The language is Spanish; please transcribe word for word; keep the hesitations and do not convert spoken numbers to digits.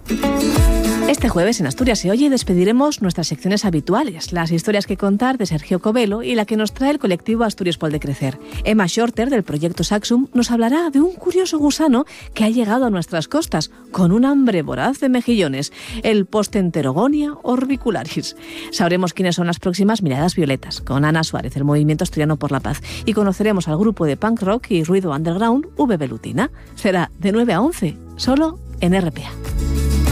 Este jueves en Asturias se oye y despediremos nuestras secciones habituales, las historias que contar de Sergio Covelo y la que nos trae el colectivo Asturias Pol de Crecer. Emma Shorter, del proyecto Saxum, nos hablará de un curioso gusano que ha llegado a nuestras costas con un hambre voraz de mejillones, el Postenterogonia orbicularis. Sabremos quiénes son las próximas Miradas Violetas, con Ana Suárez, del Movimiento Asturiano por la Paz, y conoceremos al grupo de punk rock y ruido underground V. Velutina. Será de nueve a once, solo en R P A.